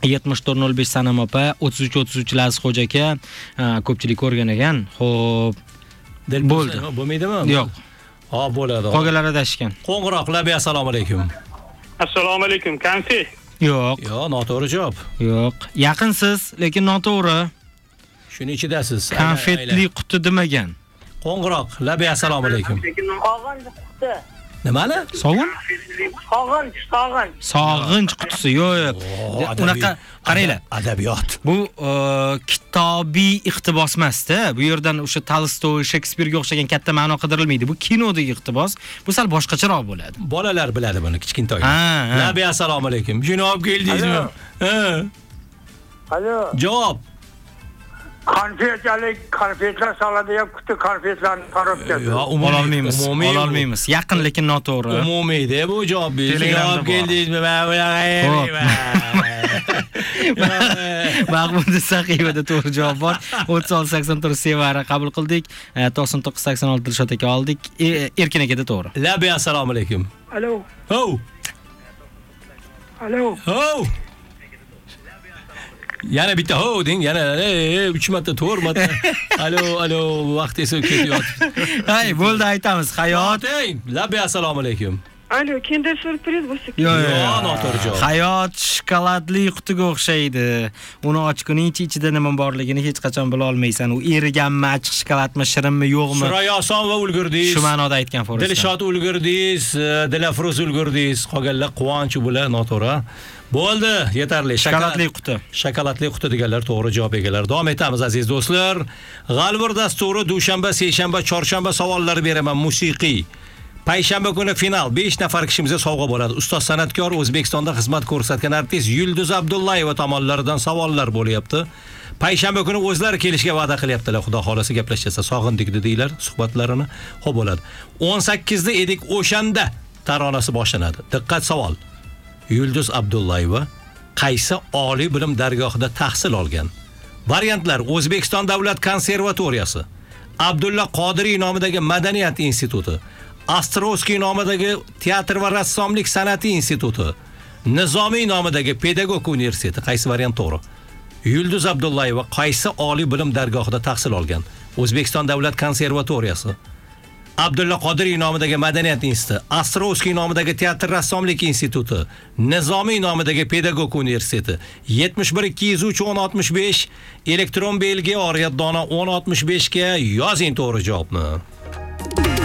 7405 Sanam opa, 33 Lazixo'ja aka, ko'pchilik ko'rgan ekan. Xo'p, bo'ldi. Bo'lmaydimi? Yo'q. Ha, bo'ladi. Qolganlar adashgan. Qo'ng'iroq, Labi, assalomu alaykum. Assalomu alaykum, kansi. Yo'q. Yo'q, noto'g'ri javob. Yo'q. Yaqinsiz, lekin noto'g'ri. Shuning ichidasiz. Konfetli quti demagan. Qo'ng'iroq, Labi, assalomu alaykum. Qog'inch quti. Nimani? Sovun? Qog'inch. Sog'inch qutisi. Yo'q. Unaqa qaranglar. Adabiyot. Bu kitobiy iqtibos emas-da. Bu yerdan o'sha Tolstoy, Shekspirga o'xshagan katta ma'no qidirilmaydi. Bu kinodagi iqtibos. Bu sal boshqacharoq bo'ladi. Bolalar biladi buni, kichkintoy. Labi, assalomu alaykum. Janob keldingizmi? Ha. Alo. Javob. Konfetlar soladigan quti konfetlarni qarab keldi. Ololmaymiz. Yaqin lekin noto'g'ri. Umumiyda bu javob bering. Javob keldingizmi? Mahmud Saqiyevda to'g'ri javob bor. 3684 Sevara qabul qildik. 9986 Dilshod aka oldik. Erkin akada to'g'ri. Labi, assalomu alaykum. Alo. Ho. Alo. Ho. Yana bitta ho deng, yana 3 marta, 4 marta. Alo, vaqt esa ketyapti. Hay, bo'ldi aytamiz. Hayot. Labi, assalomu alaykum. Alo, Kinder surpriz bo'lsa. Yo'q, noto'g'ri javob. Hayot shokoladli qutiga o'xshaydi. Uni ochguningcha ichida nima borligini hech qachon bila olmaysan. U eriganmi, achchiq shokoladmi, shirinmi, yo'qmi? Surayoson va ulgurdingiz. Shu ma'noda aytgan Forrest. Dilshod ulgurdingiz, Dilafruz ulgurdingiz. Qolganlar quvonch bilan noto'g'ri. Bo'ldi, yetarli. Shokoladli quti. Shokoladli quti deganlar to'g'ri javob egalari. Davom etamiz aziz do'stlar. G'alvir dasturi dushanba, seshanba, chorshanba savollar beraman musiqiy. Payshanba kuni final 5 nafar kishimizga sovg'a bo'ladi. Ustoz san'atkor, O'zbekistonda xizmat ko'rsatgan artist Yulduz Abdullayeva tomonidan savollar bo'lyapti. Payshanba kuni o'zlari kelishga va'da qilyaptilar. Xudo xolasa gaplashsa sog'indik dedilar suhbatlarini. Xo'p bo'ladi. 18 da edik o'shanda taronasi boshlanadi. Diqqat savol. Yulduz Abdullayeva qaysi oliy bilim dargohida tahsil olgan? Variantlar: O'zbekiston davlat konservatoriyasi, Abdulla Qodiriy nomidagi madaniyat instituti, Ostrovskiy nomidagi teatr va rassomlik san'ati instituti, Nizomiy nomidagi pedagog universiteti. Qaysi variant to'g'ri? Yulduz Abdullayeva qaysi oliy bilim dargohida tahsil olgan? O'zbekiston davlat konservatoriyasi, Abdulla Qodiriy nomidagi madaniyat instituti, Ostrovskiy nomidagi teatr rassomlik instituti, Nizomiy nomidagi pedagog universiteti. 71 203 1065 elektron belgi oriyat dona 1065 ga yozing to'g'ri javobni.